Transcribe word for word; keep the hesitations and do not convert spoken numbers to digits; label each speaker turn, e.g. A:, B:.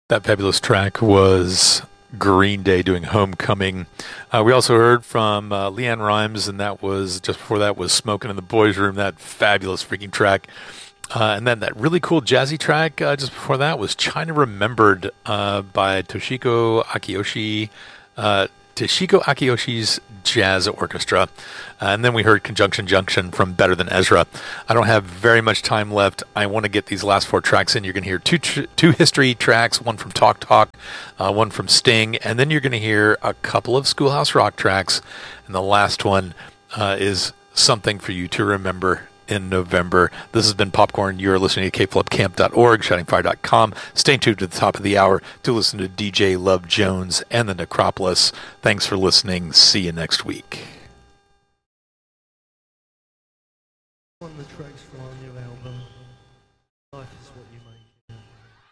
A: That fabulous track was Green Day doing Homecoming. Uh, we also heard from uh, Leanne Rhymes, and that was just before that was Smoking in the Boys Room, that fabulous freaking track. Uh, and then that really cool jazzy track uh, just before that was China Remembered uh, by Toshiko Akiyoshi. Uh, Toshiko Akiyoshi's Jazz Orchestra. Uh, and then we heard Conjunction Junction from Better Than Ezra. I don't have very much time left. I want to get these last four tracks in. You're going to hear two tr- two history tracks, one from Talk Talk, uh, one from Sting, and then you're going to hear a couple of Schoolhouse Rock tracks. And the last one uh, is something for you to remember in November. This has been Popcorn. You're listening to K Flub Camp dot org, shouting fire dot com. Stay tuned to the top of the hour to listen to D J Love Jones and the Necropolis. Thanks for listening. See you next week.
B: One of the tracks from our new album, Life is What You Make.